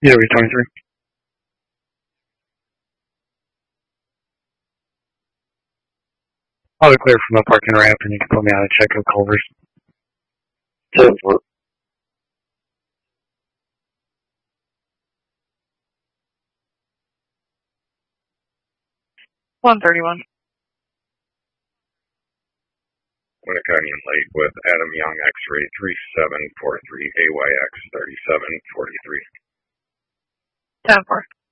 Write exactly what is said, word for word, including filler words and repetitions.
Yeah, we're twenty-three. I'll clear from the parking ramp, and you can put me on a check of Culver's. ten four. one thirty-one. Winnicott Lake with Adam Young, X-ray three seven four three, A Y X thirty-seven forty-three. ten four.